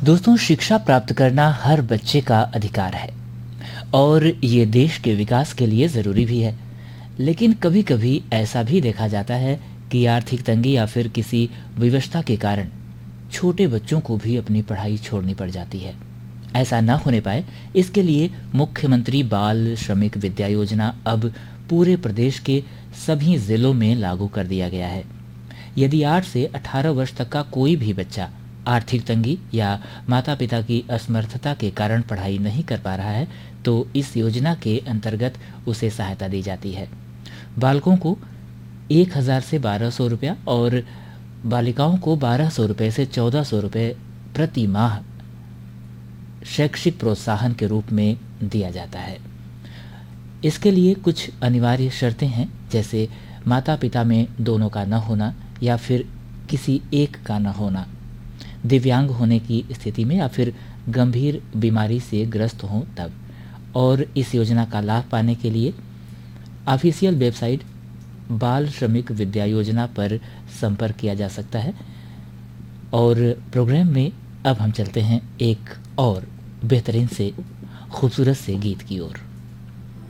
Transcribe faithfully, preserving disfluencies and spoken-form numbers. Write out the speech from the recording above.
दोस्तों, शिक्षा प्राप्त करना हर बच्चे का अधिकार है और ये देश के विकास के लिए ज़रूरी भी है। लेकिन कभी-कभी ऐसा भी देखा जाता है कि आर्थिक तंगी या फिर किसी विवशता के कारण छोटे बच्चों को भी अपनी पढ़ाई छोड़नी पड़ जाती है। ऐसा ना होने पाए, इसके लिए मुख्यमंत्री बाल श्रमिक विद्या योजना अब पूरे प्रदेश के सभी जिलों में लागू कर दिया गया है। यदि आठ से अठारह वर्ष तक का कोई भी बच्चा आर्थिक तंगी या माता पिता की असमर्थता के कारण पढ़ाई नहीं कर पा रहा है, तो इस योजना के अंतर्गत उसे सहायता दी जाती है। बालकों को एक हज़ार से बारह सौ रुपया और बालिकाओं को बारह सौ रुपये से चौदह सौ रुपये प्रति माह शैक्षिक प्रोत्साहन के रूप में दिया जाता है। इसके लिए कुछ अनिवार्य शर्तें हैं, जैसे माता पिता में दोनों का न होना या फिर किसी एक का न होना, दिव्यांग होने की स्थिति में या फिर गंभीर बीमारी से ग्रस्त हों तब। और इस योजना का लाभ पाने के लिए ऑफिशियल वेबसाइट बाल श्रमिक विद्या योजना पर संपर्क किया जा सकता है। और प्रोग्राम में अब हम चलते हैं एक और बेहतरीन से खूबसूरत से गीत की ओर।